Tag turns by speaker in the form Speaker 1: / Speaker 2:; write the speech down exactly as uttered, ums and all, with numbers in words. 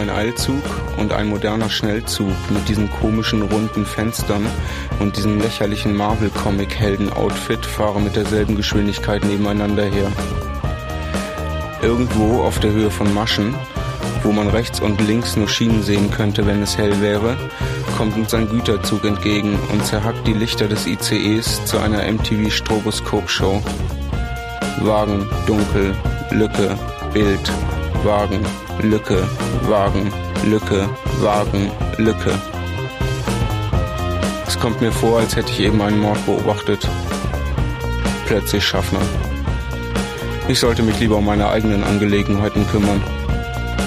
Speaker 1: ein Eilzug und ein moderner Schnellzug mit diesen komischen runden Fenstern und diesem lächerlichen Marvel-Comic-Helden-Outfit fahren mit derselben Geschwindigkeit nebeneinander her. Irgendwo auf der Höhe von Maschen, wo man rechts und links nur Schienen sehen könnte, wenn es hell wäre, kommt uns ein Güterzug entgegen und zerhackt die Lichter des I C Es zu einer M T V-Stroboskop-Show. Wagen, dunkel, Lücke, Bild, Wagen, Lücke, Wagen, Lücke, Wagen, Lücke. Es kommt mir vor, als hätte ich eben einen Mord beobachtet. Plötzlich Schaffner. Ich sollte mich lieber um meine eigenen Angelegenheiten kümmern.